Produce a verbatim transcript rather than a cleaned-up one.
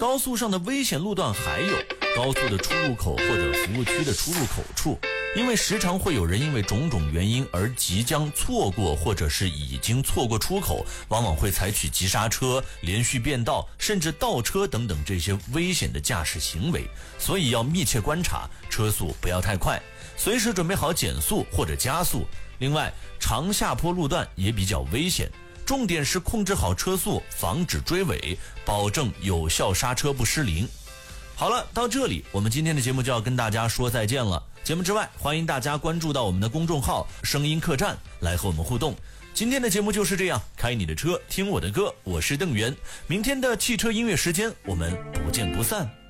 高速上的危险路段还有高速的出入口或者服务区的出入口处，因为时常会有人因为种种原因而即将错过或者是已经错过出口，往往会采取急刹车、连续变道甚至倒车等等这些危险的驾驶行为，所以要密切观察车速不要太快，随时准备好减速或者加速。另外，长下坡路段也比较危险，重点是控制好车速，防止追尾，保证有效刹车不失灵。好了，到这里我们今天的节目就要跟大家说再见了。节目之外，欢迎大家关注到我们的公众号声音客栈来和我们互动。今天的节目就是这样，开你的车听我的歌，我是邓源。明天的汽车音乐时间我们不见不散。